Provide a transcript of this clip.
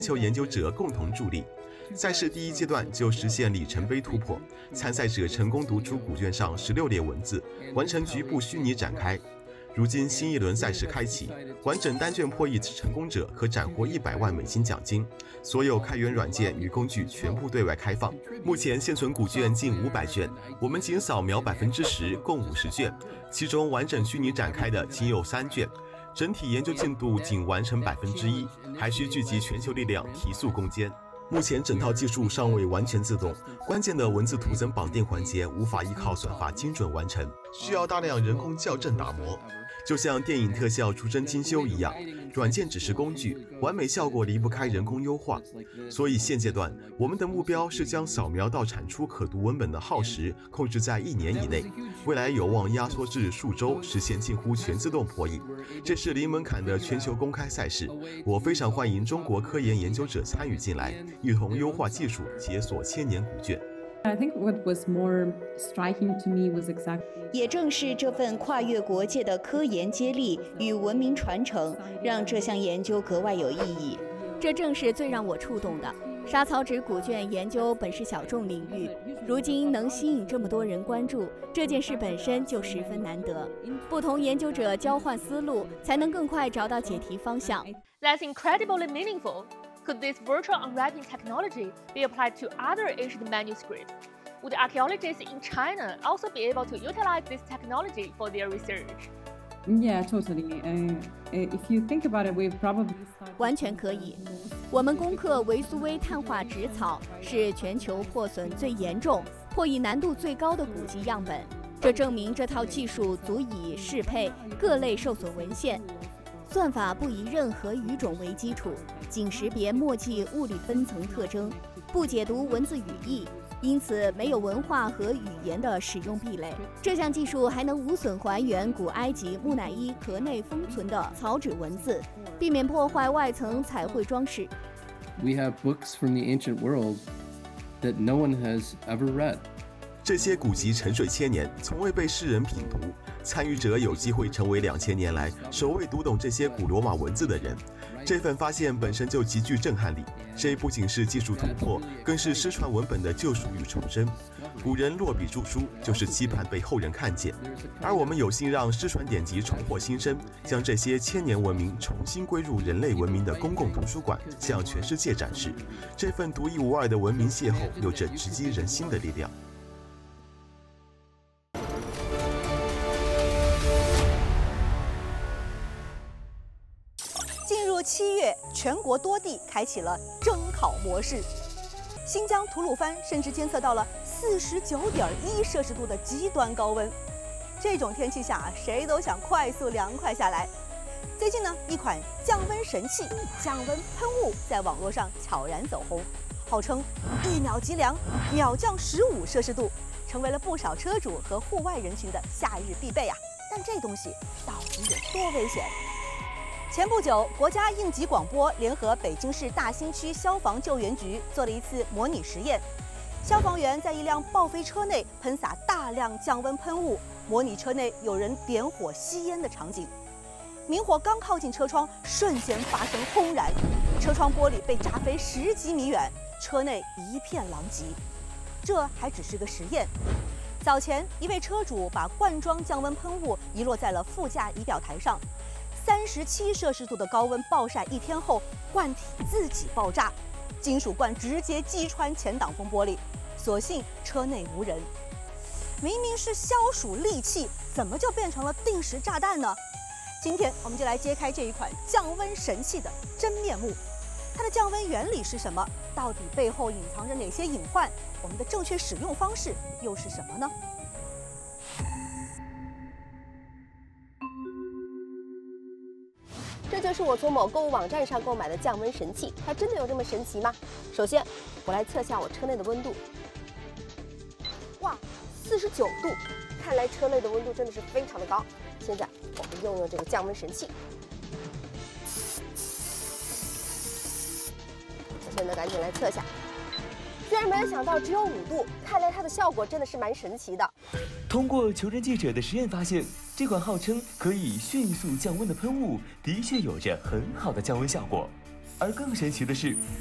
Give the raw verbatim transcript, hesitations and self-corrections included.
球研究者共同助力。赛事第一阶段就实现里程碑突破，参赛者成功读出古卷上十六列文字，完成局部虚拟展开。如今新一轮赛事开启，完整单卷破译成功者可斩获一百万美金奖金，所有开源软件与工具全部对外开放。目前现存古卷近五百卷，我们仅扫描百分之十，共五十卷，其中完整虚拟展开的仅有三卷。整体研究进度仅完成百分之一，还需聚集全球力量提速攻坚。目前整套技术尚未完全自动，关键的文字图层绑定环节无法依靠算法精准完成，需要大量人工校正打磨。就像电影特效逐帧精修一样，软件只是工具，完美效果离不开人工优化。所以现阶段，我们的目标是将扫描到产出可读文本的耗时控制在一年以内，未来有望压缩至数周，实现近乎全自动破译。这是零门槛的全球公开赛事，我非常欢迎中国科研研究者参与进来，一同优化技术，解锁千年古卷。 I think what was more striking to me was exactly. 也正是这份跨越国界的科研接力与文明传承，让这项研究格外有意义。 这正是最让我触动的。沙草纸古卷研究本是小众领域，如今能吸引这么多人关注，这件事本身就十分难得。不同研究者交换思路，才能更快找到解题方向。 That's incredibly meaningful.Could this virtual unwrapping technology be applied to other ancient manuscripts? Would archaeologists in China also be able to utilize this technology for their research? Yeah, totally. Uh, if you think about it, we've probably started... 完全可以。我们攻克维苏威碳化纸草是全球破损最严重、破译难度最高的古籍样本，这证明这套技术足以适配各类受损文献。算法不以任何语种为基础，仅识别墨迹物理分层特征，不解读文字语义，因此没有文化和语言的使用壁垒。这项技术还能无损还原古埃及木乃伊壳内封存的草纸文字，避免破坏外层彩绘装饰。 We have books from the ancient world that no one has ever read. 这些古籍沉睡千年，从未被世人品读。参与者有机会成为两千年来首位读懂这些古罗马文字的人。这份发现本身就极具震撼力。这不仅是技术突破，更是失传文本的救赎与重生。古人落笔著书，就是期盼被后人看见。而我们有幸让失传典籍重获新生，将这些千年文明重新归入人类文明的公共图书馆，向全世界展示。这份独一无二的文明邂逅，有着直击人心的力量。 进入七月，全国多地开启了蒸烤模式。新疆吐鲁番甚至监测到了四十九点一摄氏度的极端高温。这种天气下，谁都想快速凉快下来。最近呢，一款降温神器——降温喷雾在网络上悄然走红，号称一秒即凉，秒降十五摄氏度，成为了不少车主和户外人群的夏日必备啊。但这东西到底有多危险？前不久，国家应急广播联合北京市大兴区消防救援局做了一次模拟实验。消防员在一辆报废车内喷洒大量降温喷雾，模拟车内有人点火吸烟的场景。明火刚靠近车窗，瞬间发生轰然，车窗玻璃被炸飞十几米远，车内一片狼藉。这还只是个实验。早前，一位车主把罐装降温喷雾遗落在了副驾仪表台上。三十七摄氏度的高温暴晒一天后，罐体自己爆炸，金属罐直接击穿前挡风玻璃，所幸车内无人。明明是消暑利器，怎么就变成了定时炸弹呢？今天我们就来揭开这一款降温神器的真面目。它的降温原理是什么？到底背后隐藏着哪些隐患？我们的正确使用方式又是什么呢？ 这就是我从某购物网站上购买的降温神器，它真的有这么神奇吗？首先，我来测下我车内的温度。哇，四十九度，看来车内的温度真的是非常的高。现在我们用用这个降温神器。我现在赶紧来测下。居然没有想到只有五度，看来它的效果真的是蛮神奇的。 通过求真记者的实验发现，这款号称可以迅速降温的喷雾，的确有着很好的降温效果。 而更神奇的是，